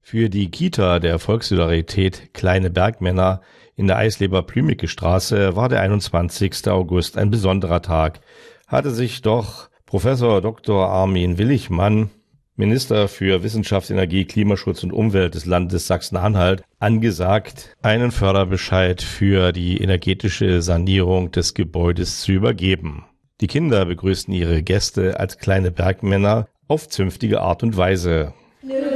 Für die Kita der Volkssolidarität Kleine Bergmänner in der Eisleber-Blümicke-Straße war der 21. August ein besonderer Tag. Hatte sich doch Professor Dr. Armin Willigmann, Minister für Wissenschaft, Energie, Klimaschutz und Umwelt des Landes Sachsen-Anhalt, angesagt, einen Förderbescheid für die energetische Sanierung des Gebäudes zu übergeben. Die Kinder begrüßten ihre Gäste als kleine Bergmänner auf zünftige Art und Weise.